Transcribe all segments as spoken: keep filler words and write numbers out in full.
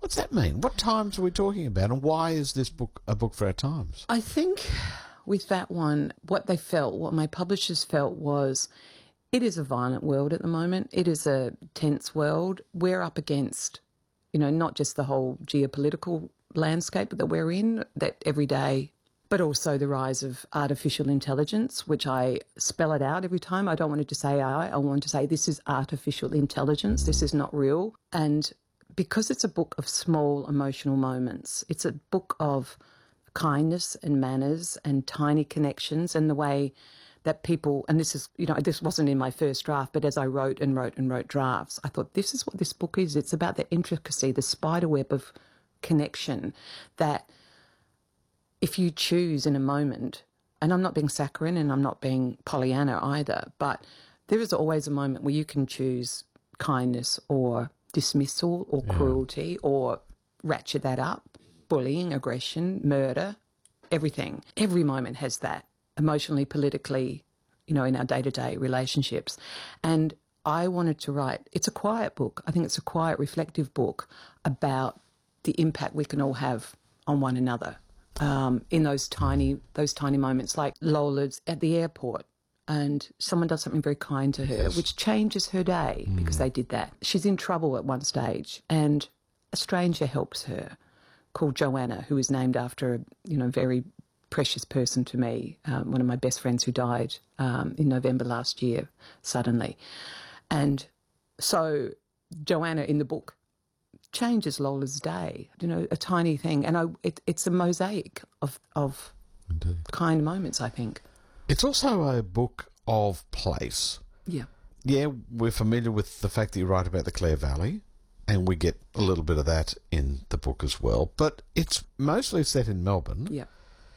What's that mean? What times are we talking about, and why is this book a book for our times? I think with that one, what they felt, what my publishers felt was, it is a violent world at the moment. It is a tense world. We're up against, you know, not just the whole geopolitical landscape that we're in, that every day, but also the rise of artificial intelligence, which I spell it out every time. I don't want to just say A I. I want to say this is artificial intelligence. This is not real. And because it's a book of small emotional moments, it's a book of kindness and manners and tiny connections and the way that people, and this is, you know, this wasn't in my first draft, but as I wrote and wrote and wrote drafts, I thought this is what this book is. It's about the intricacy, the spider web of connection that if you choose in a moment, and I'm not being saccharine and I'm not being Pollyanna either, but there is always a moment where you can choose kindness or dismissal or yeah. cruelty or ratchet that up, bullying, aggression, murder, everything. Every moment has that, emotionally, politically, you know, in our day-to-day relationships. And I wanted to write, it's a quiet book. I think it's a quiet, reflective book about the impact we can all have on one another um, in those tiny, those tiny moments, like Lola's at the airport and someone does something very kind to her, yes. which changes her day mm. because they did that. She's in trouble at one stage and a stranger helps her called Joanna, who is named after a, you know, very precious person to me, um, one of my best friends who died um, in November last year, suddenly. And so Joanna in the book changes Lola's day, you know, a tiny thing. And I, it, it's a mosaic of, of kind moments, I think. It's also a book of place. Yeah. Yeah, we're familiar with the fact that you write about the Clare Valley, and we get a little bit of that in the book as well. But it's mostly set in Melbourne. Yeah.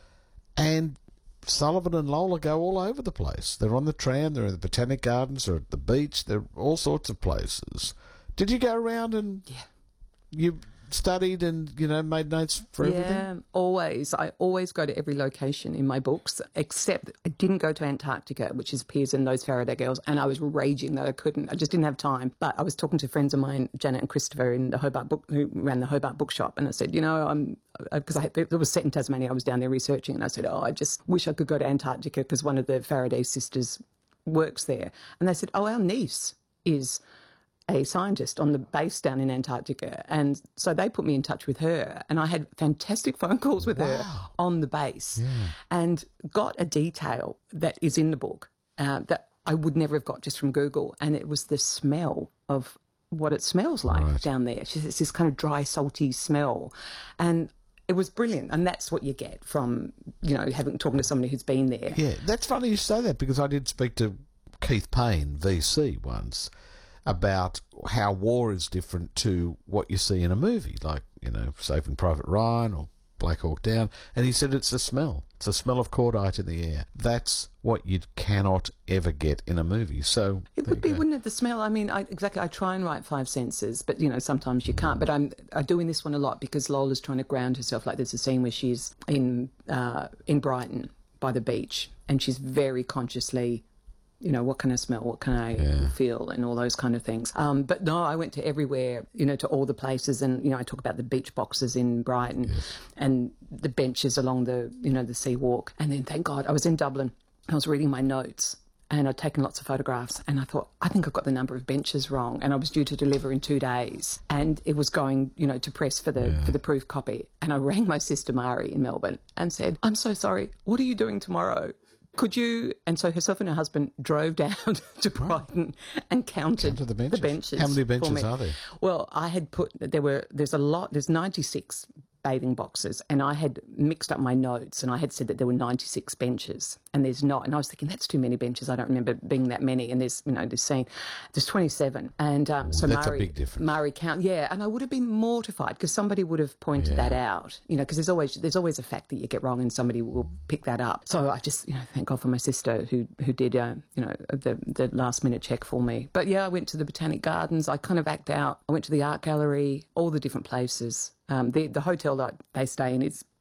And Sullivan and Lola go all over the place. They're on the tram, they're in the Botanic Gardens, they're at the beach, they're all sorts of places. Did you go around and yeah. you studied and, you know, made notes for yeah, everything? Yeah, always. I always go to every location in my books, except I didn't go to Antarctica, which is appears in Those Faraday Girls, and I was raging that I couldn't. I just didn't have time. But I was talking to friends of mine, Janet and Christopher, in the Hobart book, who ran the Hobart bookshop, and I said, you know, I'm because I it was set in Tasmania. I was down there researching, and I said, oh, I just wish I could go to Antarctica because one of the Faraday sisters works there. And they said, oh, our niece is a scientist on the base down in Antarctica. And so they put me in touch with her, and I had fantastic phone calls with wow. her on the base yeah. and got a detail that is in the book uh, that I would never have got just from Google. And it was the smell of what it smells like right. down there. She says it's this kind of dry, salty smell. And it was brilliant. And that's what you get from, you know, having talking to somebody who's been there. Yeah, that's funny you say that, because I did speak to Keith Payne, V C, once, about how war is different to what you see in a movie, like, you know, Saving Private Ryan or Black Hawk Down, and he said it's the smell. It's the smell of cordite in the air. That's what you cannot ever get in a movie. So it would be, wouldn't it, the smell? I mean, I, exactly, I try and write five senses, but, you know, sometimes you can't. But I'm, I'm doing this one a lot because Lola's trying to ground herself. Like there's a scene where she's in, uh, in Brighton by the beach, and she's very consciously, you know, what can I smell, what can I yeah. feel, and all those kind of things. Um, but no, I went to everywhere, you know, to all the places, and, you know, I talk about the beach boxes in Brighton yes. and the benches along the, you know, the sea walk. And then, thank God, I was in Dublin. I was reading my notes, and I'd taken lots of photographs, and I thought, I think I've got the number of benches wrong, and I was due to deliver in two days, and it was going, you know, to press for the yeah. for the proof copy. And I rang my sister Mari in Melbourne and said, I'm so sorry, what are you doing tomorrow? Could you? And so herself and her husband drove down to Brighton and counted, counted the, benches. the benches. How many benches are there? Well, I had put, there were, there's a lot, there's ninety-six bathing boxes, and I had mixed up my notes, and I had said that there were ninety-six benches, and there's not. And I was thinking, that's too many benches. I don't remember being that many. And there's, you know, this scene, there's twenty-seven. And um, so that's Mari, a big difference. Mari count, yeah. And I would have been mortified because somebody would have pointed yeah. that out, you know, because there's always there's always a fact that you get wrong, and somebody will pick that up. So I just, you know, thank God for my sister who who did, uh, you know, the the last minute check for me. But yeah, I went to the Botanic Gardens. I kind of act out. I went to the art gallery, all the different places. Um, the the hotel that they stay in is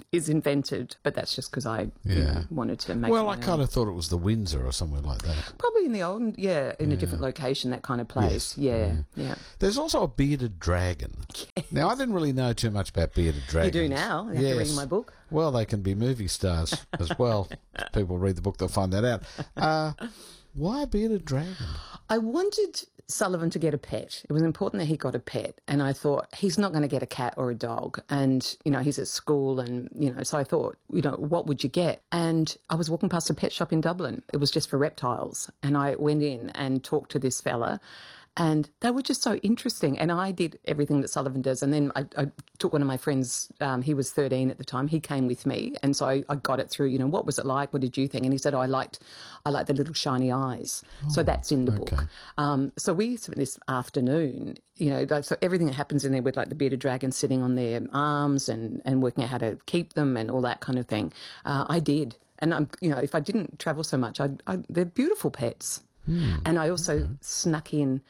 is invented, but that's just because I Yeah. you know, wanted to make. Well, it I my kind own. of thought it was the Windsor or somewhere like that. Probably in the old, yeah, in a different location, that kind of place. Yes. Yeah, yeah. There's also a bearded dragon. Now, I didn't really know too much about bearded You dragons. do now. After Yes. reading my book. Well, they can be movie stars as well. If people read the book, they'll find that out. Uh, why a bearded dragon? I wanted Sullivan to get a pet. It was important that he got a pet. And I thought, he's not going to get a cat or a dog. And, you know, he's at school and, you know, so I thought, you know, what would you get? And I was walking past a pet shop in Dublin. It was just for reptiles. And I went in and talked to this fella. And they were just so interesting. And I did everything that Sullivan does. And then I, I took one of my friends, um, he was thirteen at the time, he came with me. And so I, I got it through, you know, what was it like? What did you think? And he said, oh, I liked I liked the little shiny eyes. Oh, so that's in the okay. book. Um, so we spent this afternoon, you know, like, so everything that happens in there with like the bearded dragon sitting on their arms and, and working out how to keep them and all that kind of thing. Uh, I did. And, I'm, you know, if I didn't travel so much, I, I, they're beautiful pets. Hmm. And I also okay. snuck in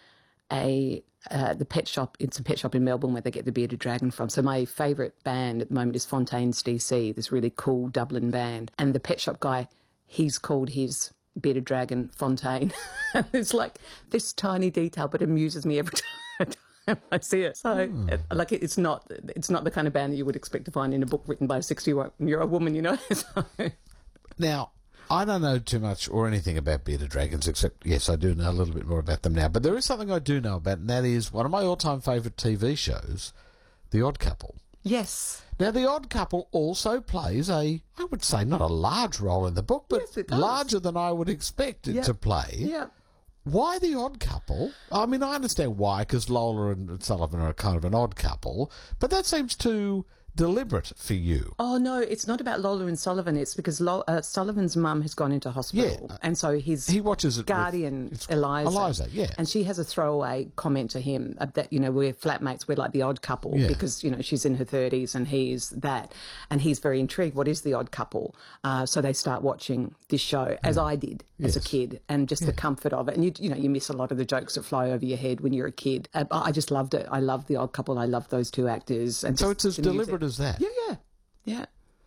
a uh, the pet shop. It's a pet shop in Melbourne where they get the bearded dragon from. So my favourite band at the moment is Fontaines D C, this really cool Dublin band. And the pet shop guy, he's called his bearded dragon Fontaine. And it's like this tiny detail, but it amuses me every time I see it. So, mm. it, like, it's not it's not the kind of band that you would expect to find in a book written by a sixty-year-old woman, you know. So. Now, I don't know too much or anything about bearded dragons, except, yes, I do know a little bit more about them now. But there is something I do know about, and that is one of my all-time favourite T V shows, The Odd Couple. Yes. Now, The Odd Couple also plays a, I would say, not a large role in the book, but yes, it does. larger than I would expect it yep. to play. Yeah. Why The Odd Couple? I mean, I understand why, because Lola and Sullivan are kind of an odd couple, but that seems too deliberate for you. Oh, no, it's not about Lola and Sullivan. It's because Lo- uh, Sullivan's mum has gone into hospital. Yeah. And so his he watches it guardian, with, Eliza. Eliza, yeah. And she has a throwaway comment to him that, you know, we're flatmates, we're like the odd couple yeah. because, you know, she's in her thirties and he's that. And he's very intrigued. What is the odd couple? Uh, so they start watching this show, as yeah. I did yes. as a kid, and just yeah. the comfort of it. And, you, you know, you miss a lot of the jokes that fly over your head when you're a kid. Uh, I just loved it. I loved the odd couple. I loved those two actors. And so it's as deliberate as that? Yeah, yeah. Yeah.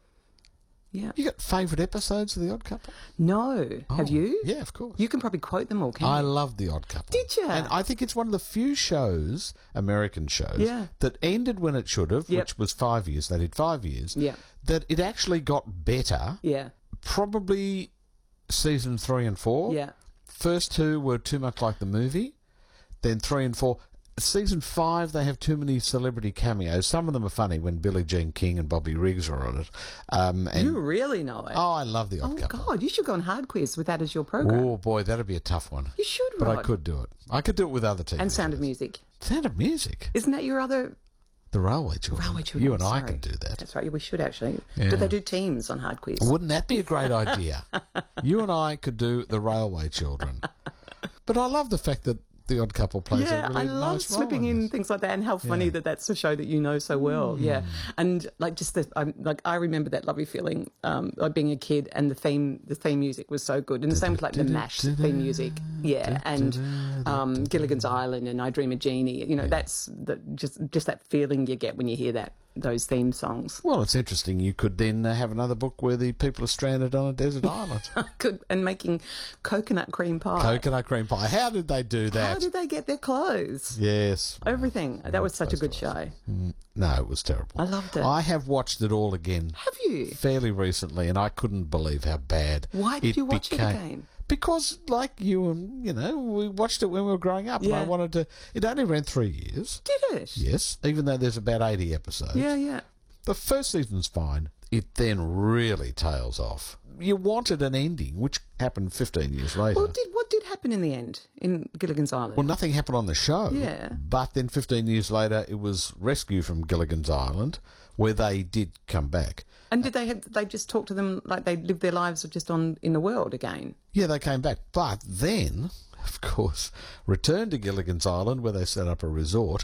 Yeah. You got favourite episodes of The Odd Couple? No. Oh, have you? Yeah, of course. You can probably quote them all, can you? I love The Odd Couple. Did you? And I think it's one of the few shows, American shows, yeah. that ended when it should have, yep. which was five years. They did five years. Yeah. That it actually got better. Yeah. Probably season three and four. Yeah. First two were too much like the movie. Then three and four. Season five, they have too many celebrity cameos. Some of them are funny when Billie Jean King and Bobby Riggs are on it. Um, and, you really know it. Oh, I love The Odd oh, Couple. Oh, God, you should go on Hard Quiz with that as your program. Oh, boy, that'd be a tough one. You should, But Rod. I could do it. I could do it with other T V And Sound shows. of Music. Sound of Music? Isn't that your other... The Railway Children. Railway Children, You and I sorry. could do that. That's right, we should actually. Yeah. Do they do teams on Hard Quiz? Wouldn't that be a great idea? You and I could do The Railway Children. But I love the fact that The Odd Couple plays yeah, a really I love nice slipping role in this. things like that, and how funny Yeah. that that's a show that you know so well. Mm. Yeah, and like just the um, like I remember that lovely feeling um, like being a kid, and the theme the theme music was so good, and the same with like the MASH theme music. Yeah, and um, Gilligan's Island and I Dream of Jeannie. You know, that's the, just just that feeling you get when you hear that those theme songs. Well, it's interesting. You could then uh, have another book where the people are stranded on a desert island. Good, and making coconut cream pie. Coconut cream pie. How did they do that? How did they get their clothes? Yes. Everything. That was such a good show. Mm, no, it was terrible. I loved it. I have watched it all again. Have you? Fairly recently, and I couldn't believe how bad Why did it you watch became. it again? Because, like you and, you know, we watched it when we were growing up, and I Yeah. wanted to... It only ran three years. Did it? Yes, even though there's about eighty episodes. Yeah, yeah. The first season's fine. It then really tails off. You wanted an ending, which happened fifteen years later. Well, did what did happen in the end in Gilligan's Island? Well, nothing happened on the show. Yeah. But then fifteen years later, it was Rescue from Gilligan's Island, where they did come back. And did they have, they just talk to them like they lived their lives just on in the world again? Yeah, they came back. But then, of course, returned to Gilligan's Island, where they set up a resort.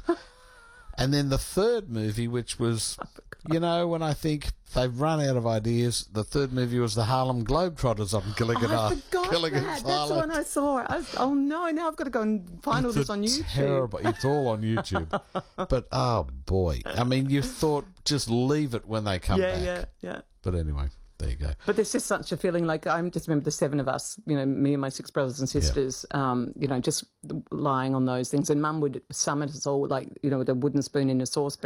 And then the third movie, which was, you know, when I think they've run out of ideas, the third movie was the Harlem Globetrotters on Gilligan I Island. forgot Killing in that. That's Thailand. the one I saw. I was, oh no! Now I've got to go and find all It's this a on YouTube. Terrible. It's all on YouTube. But oh boy, I mean, you thought just leave it when they come Yeah, back. yeah, yeah. But anyway, there you go. But there's just such a feeling like I just remember the seven of us, you know, me and my six brothers and sisters, um, you know, just lying on those things. And Mum would summon us all, like, you know, with a wooden spoon in a saucepan.